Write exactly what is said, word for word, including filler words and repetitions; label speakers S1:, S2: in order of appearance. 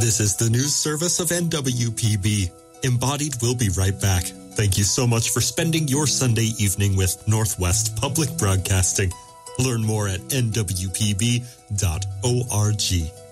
S1: This is the news service of N W P B. Embodied will be right back. Thank you so much for spending your Sunday evening with Northwest Public Broadcasting. Learn more at N W P B dot org.